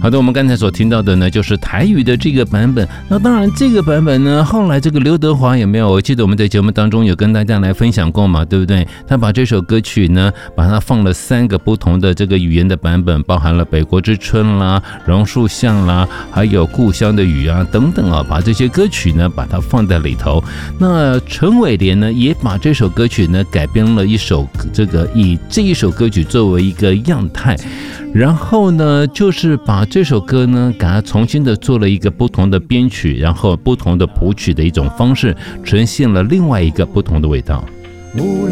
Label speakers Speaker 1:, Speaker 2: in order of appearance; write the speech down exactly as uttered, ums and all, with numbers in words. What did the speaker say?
Speaker 1: 好的，我们刚才所听到的呢，就是台语的这个版本。那当然，这个版本呢，后来这个刘德华有没有？我记得我们在节目当中有跟大家来分享过嘛，对不对？他把这首歌曲呢，把它放了三个不同的这个语言的版本，包含了北国之春啦、榕树下啦，还有故乡的雨啊等等啊，把这些歌曲呢，把它放在里头。那陈伟廉呢，也把这首歌曲呢改编了一首，这个以这一首歌曲作为一个样态，然后呢，就是把这首歌呢，给它重新的做了一个不同的编曲，然后不同的谱曲的一种方式，呈现了另外一个不同的味道。